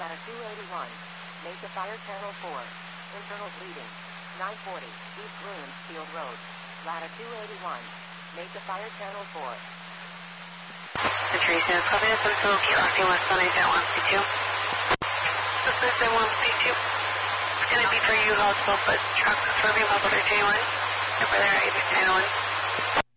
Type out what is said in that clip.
Ladder 281. Mesa Fire Channel 4. Internal bleeding. 940 East Williamsfield Road. Ladder 281. Mesa Fire Channel 4. Patricia, copy this. I'm still crossing west on 8.1C2. This is 1C2. It's going to be for you also, but truck serving public 31. Over there at 8.1.